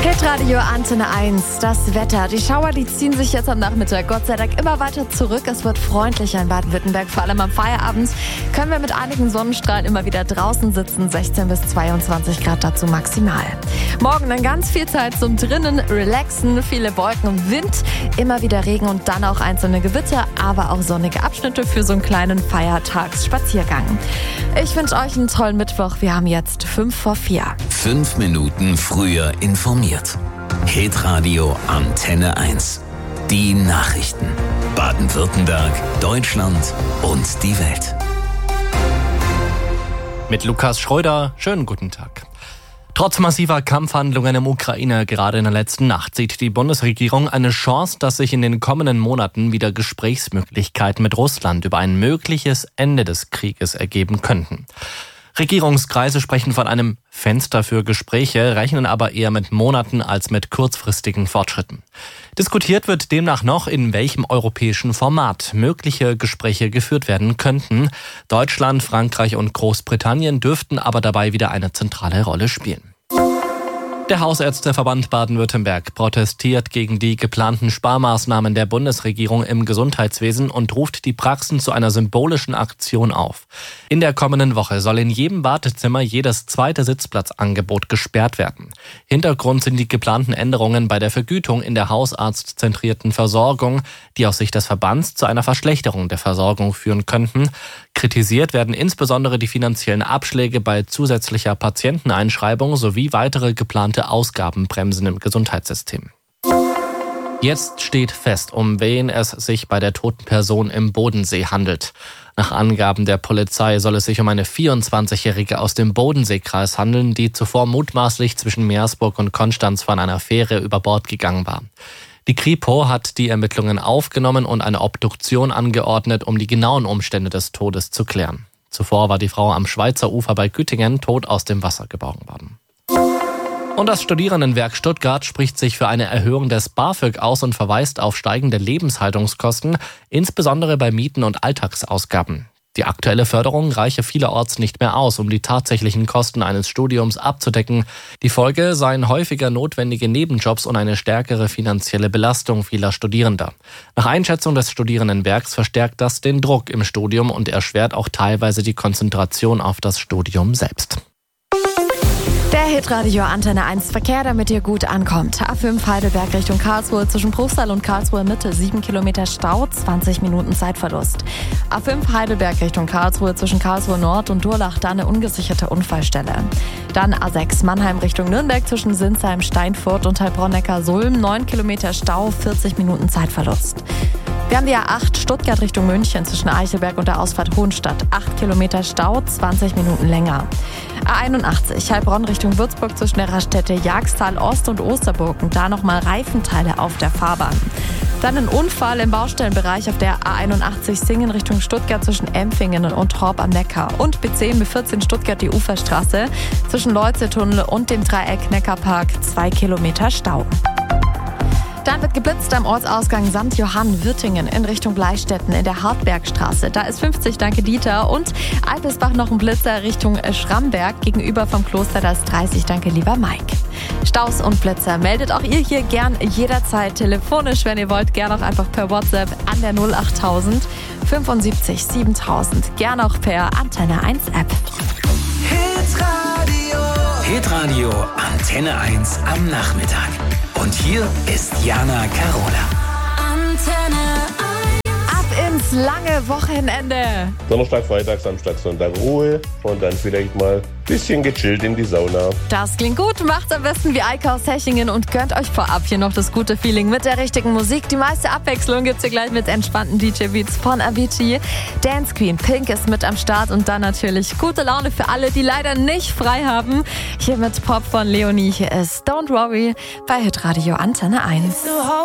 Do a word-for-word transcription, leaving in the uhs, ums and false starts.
Hitradio Antenne eins, das Wetter. Die Schauer, die ziehen sich jetzt am Nachmittag Gott sei Dank immer weiter zurück. Es wird freundlicher in Baden-Württemberg, vor allem am Feierabend können wir mit einigen Sonnenstrahlen immer wieder draußen sitzen. sechzehn bis zweiundzwanzig Grad dazu maximal. Morgen dann ganz viel Zeit zum drinnen relaxen, viele Wolken und Wind, immer wieder Regen und dann auch einzelne Gewitter, aber auch sonnige Abschnitte für so einen kleinen Feiertagsspaziergang. Ich wünsche euch einen tollen Mittwoch. Wir haben jetzt fünf vor vier. Fünf Minuten früher informiert. Hitradio Antenne eins. Die Nachrichten. Baden-Württemberg, Deutschland und die Welt. Mit Lukas Schröder, schönen guten Tag. Trotz massiver Kampfhandlungen im Ukraine gerade in der letzten Nacht sieht die Bundesregierung eine Chance, dass sich in den kommenden Monaten wieder Gesprächsmöglichkeiten mit Russland über ein mögliches Ende des Krieges ergeben könnten. Regierungskreise sprechen von einem Fenster für Gespräche, rechnen aber eher mit Monaten als mit kurzfristigen Fortschritten. Diskutiert wird demnach noch, in welchem europäischen Format mögliche Gespräche geführt werden könnten. Deutschland, Frankreich und Großbritannien dürften aber dabei wieder eine zentrale Rolle spielen. Der Hausärzteverband Baden-Württemberg protestiert gegen die geplanten Sparmaßnahmen der Bundesregierung im Gesundheitswesen und ruft die Praxen zu einer symbolischen Aktion auf. In der kommenden Woche soll in jedem Wartezimmer jedes zweite Sitzplatzangebot gesperrt werden. Hintergrund sind die geplanten Änderungen bei der Vergütung in der hausarztzentrierten Versorgung, die aus Sicht des Verbands zu einer Verschlechterung der Versorgung führen könnten. Kritisiert werden insbesondere die finanziellen Abschläge bei zusätzlicher Patienteneinschreibung sowie weitere geplante Ausgabenbremsen im Gesundheitssystem. Jetzt steht fest, um wen es sich bei der toten Person im Bodensee handelt. Nach Angaben der Polizei soll es sich um eine vierundzwanzigjährige aus dem Bodenseekreis handeln, die zuvor mutmaßlich zwischen Meersburg und Konstanz von einer Fähre über Bord gegangen war. Die Kripo hat die Ermittlungen aufgenommen und eine Obduktion angeordnet, um die genauen Umstände des Todes zu klären. Zuvor war die Frau am Schweizer Ufer bei Güttingen tot aus dem Wasser geborgen worden. Und das Studierendenwerk Stuttgart spricht sich für eine Erhöhung des BAföG aus und verweist auf steigende Lebenshaltungskosten, insbesondere bei Mieten und Alltagsausgaben. Die aktuelle Förderung reiche vielerorts nicht mehr aus, um die tatsächlichen Kosten eines Studiums abzudecken. Die Folge seien häufiger notwendige Nebenjobs und eine stärkere finanzielle Belastung vieler Studierender. Nach Einschätzung des Studierendenwerks verstärkt das den Druck im Studium und erschwert auch teilweise die Konzentration auf das Studium selbst. Der Hitradio Antenne eins Verkehr, damit ihr gut ankommt. A fünf Heidelberg Richtung Karlsruhe zwischen Bruchsal und Karlsruhe Mitte sieben Kilometer Stau, zwanzig Minuten Zeitverlust. A fünf Heidelberg Richtung Karlsruhe zwischen Karlsruhe Nord und Durlach, da eine ungesicherte Unfallstelle. Dann A sechs Mannheim Richtung Nürnberg zwischen Sinsheim, Steinfurt und Heilbronn-Neckar-Sulm, neun Kilometer Stau, vierzig Minuten Zeitverlust. Wir haben die A acht Stuttgart Richtung München zwischen Eichelberg und der Ausfahrt Hohenstadt. acht Kilometer Stau, zwanzig Minuten länger. A einundachtzig Heilbronn Richtung Würzburg zwischen der Raststätte Jagstal Ost und Osterburg. Und da nochmal Reifenteile auf der Fahrbahn. Dann ein Unfall im Baustellenbereich auf der A einundachtzig Singen Richtung Stuttgart zwischen Empfingen und Horb am Neckar. Und B zehn B vierzehn Stuttgart die Uferstraße zwischen Leutze-Tunnel und dem Dreieck Neckarpark. zwei Kilometer Stau. Dann wird geblitzt am Ortsausgang Sankt Johann Würtingen in Richtung Bleistetten in der Hartbergstraße. Da ist fünfzig, danke Dieter. Und Alpesbach noch ein Blitzer Richtung Schramberg gegenüber vom Kloster, da ist dreißig, danke lieber Mike. Staus und Blitzer meldet auch ihr hier gern jederzeit telefonisch, wenn ihr wollt, gern auch einfach per WhatsApp an der null achttausend fünfundsiebzig siebentausend. Gern auch per Antenne eins App. Hitradio. Hitradio Antenne eins am Nachmittag. Und hier ist Jana Carola. Antenne eins. Ab ins lange Wochenende. Donnerstag, Freitag, Samstag, Sonntag Ruhe und dann vielleicht mal ein bisschen gechillt in die Sauna. Das klingt gut. Macht's am besten wie Eike aus Hechingen und gönnt euch vorab hier noch das gute Feeling mit der richtigen Musik. Die meiste Abwechslung gibt's hier gleich mit entspannten D J-Beats von Avicii. Dance Queen Pink ist mit am Start und dann natürlich gute Laune für alle, die leider nicht frei haben. Hier mit Pop von Leonie. Hier ist Don't Worry bei Hitradio Antenne eins.